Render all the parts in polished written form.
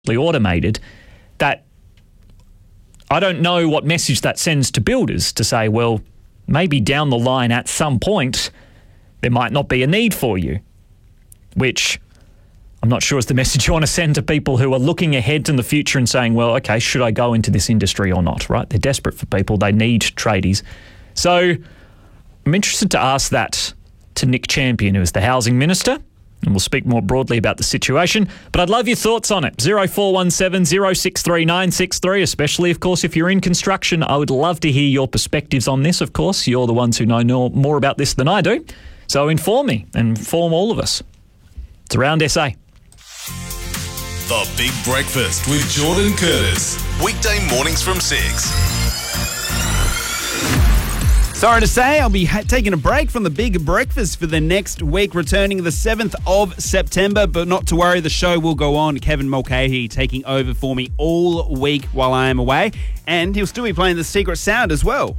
automated, that I don't know what message that sends to builders to say, well, maybe down the line at some point there might not be a need for you, which I'm not sure is the message you want to send to people who are looking ahead to the future and saying, well, okay, should I go into this industry or not, right? They're desperate for people. They need tradies. So I'm interested to ask that to Nick Champion, who is the Housing Minister, and we'll speak more broadly about the situation. But I'd love your thoughts on it. 0417 063 963, especially, of course, if you're in construction. I would love to hear your perspectives on this, of course. You're the ones who know more about this than I do. So inform me and inform all of us. It's Around SA. The Big Breakfast with Jordan Curtis. Weekday mornings from 6. Sorry to say, I'll be taking a break from the Big Breakfast for the next week, returning the 7th of September. But not to worry, the show will go on. Kevin Mulcahy taking over for me all week while I am away. And he'll still be playing the Secret Sound as well.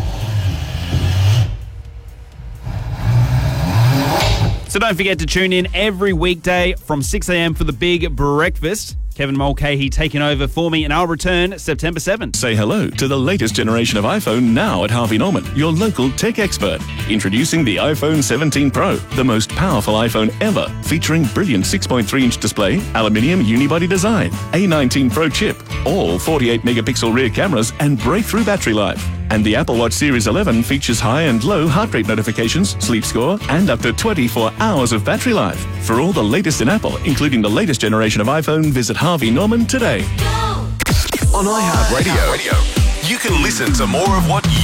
So don't forget to tune in every weekday from 6 a.m. for the Big Breakfast. Kevin Mulcahy taking over for me, and I'll return September 7th. Say hello to the latest generation of iPhone now at Harvey Norman, your local tech expert. Introducing the iPhone 17 Pro, the most powerful iPhone ever, featuring brilliant 6.3-inch display, aluminium unibody design, A19 Pro chip, all 48-megapixel rear cameras, and breakthrough battery life. And the Apple Watch Series 11 features high and low heart rate notifications, sleep score, and up to 24 hours of battery life. For all the latest in Apple, including the latest generation of iPhone, visit Harvey Norman today. On iHeartRadio, you can listen to more of what you